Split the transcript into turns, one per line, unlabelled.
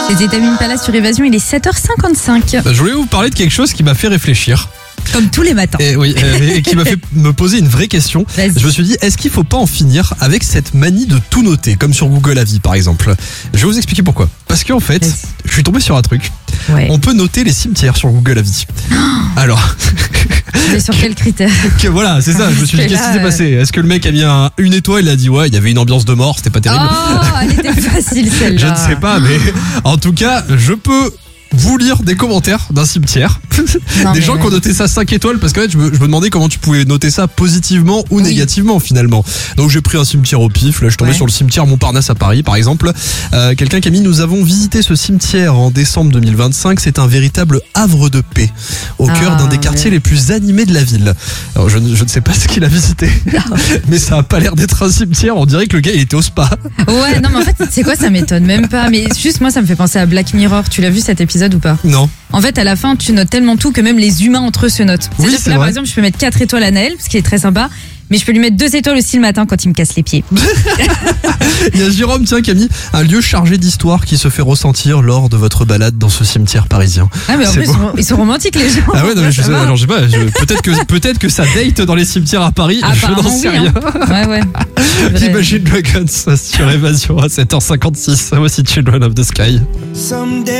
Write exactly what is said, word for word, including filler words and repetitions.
C'était Tamim Pala sur Évasion, il est sept heures cinquante-cinq.
Je voulais vous parler de quelque chose qui m'a fait réfléchir.
Comme tous les matins.
Et oui, et qui m'a fait me poser une vraie question.
Vas-y.
Je me suis dit, est-ce qu'il faut pas en finir avec cette manie de tout noter, comme sur Google Avis par exemple? Je vais vous expliquer pourquoi. Parce qu'en fait,
Vas-y.
je suis tombé sur un truc.
Ouais.
On peut noter les cimetières sur Google Avis. Alors,
Mais sur quels critères?
que voilà, c'est ça. Je me suis dit,
Parce que
qu'est-ce qui
là,
s'est passé? Est-ce que le mec a mis un- une étoile? Il a dit, ouais, il y avait une ambiance de mort, c'était pas terrible.
Oh, elle était facile celle-là.
Je ne sais pas, mais en tout cas, je peux vous lire des commentaires d'un cimetière.
Non,
des
mais
gens
ouais.
qui ont noté ça cinq étoiles, parce que fait, je, me, je me demandais comment tu pouvais noter ça positivement ou
Oui.
négativement finalement. Donc j'ai pris un cimetière au pif. Là, je suis tombé
Ouais.
sur le cimetière Montparnasse à Paris par exemple. Euh, Quelqu'un qui a mis, nous avons visité ce cimetière en décembre deux mille vingt-cinq. C'est un véritable havre de paix au cœur
Ah,
d'un des quartiers
ouais.
les plus animés de la ville. Alors je, ne- je ne sais pas ce qu'il a visité, mais ça a pas l'air d'être un cimetière. On dirait que le gars il était au spa.
Ouais, non mais en fait, c'est quoi, ça m'étonne même pas. Mais juste moi, ça me fait penser à Black Mirror. Tu l'as vu cet épisode ou pas?
Non.
En fait, à la fin, tu notes tellement tout que même les humains entre eux se notent.
Oui,
C'est-à-dire
c'est
que là,
vrai.
par exemple, je peux mettre quatre étoiles à Naël, ce qui est très sympa. Mais je peux lui mettre deux étoiles aussi le matin quand il me casse les pieds.
Il y a Jérôme tiens qui a mis un lieu chargé d'histoire qui se fait ressentir lors de votre balade dans ce cimetière parisien.
Ah mais en
C'est
plus,
beau.
ils sont, ils sont romantiques les gens.
Ah ouais, non, mais je
Ça
sais,
va.
alors, je sais pas, je- peut-être que peut-être que ça date dans les cimetières à Paris, je
Apparemment,
n'en sais
oui,
rien.
hein. Ouais, ouais. C'est vrai.
Imagine Dragons sur Évasion à sept heures cinquante-six. Voici Children of the Sky.
Someday